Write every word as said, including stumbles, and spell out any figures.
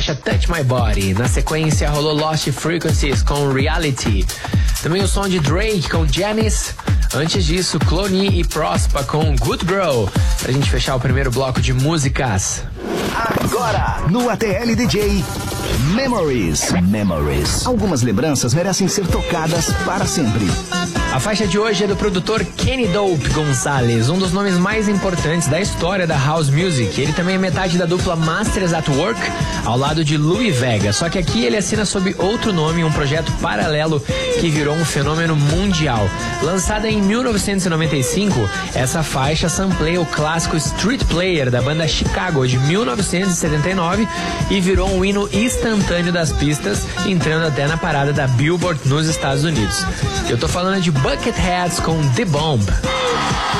Touch My Body. Na sequência rolou Lost Frequencies com Reality. Também o som de Drake com Janice. Antes disso, Clone e Prospa com Good Girl. Pra gente fechar o primeiro bloco de músicas. Agora, no A T L D J, Memories. Memories. Algumas lembranças merecem ser tocadas para sempre. A faixa de hoje é do produtor Kenny Dope Gonzalez, um dos nomes mais importantes da história da House Music. Ele também é metade da dupla Masters at Work, ao lado de Louie Vega. Só que aqui ele assina sob outro nome, um projeto paralelo que virou um fenômeno mundial. Lançada em mil novecentos e noventa e cinco, essa faixa sampleia o clássico Street Player da banda Chicago de mil novecentos e setenta e nove e virou um hino instantâneo das pistas, entrando até na parada da Billboard nos Estados Unidos. Eu tô falando de Bucketheads com The Bomb.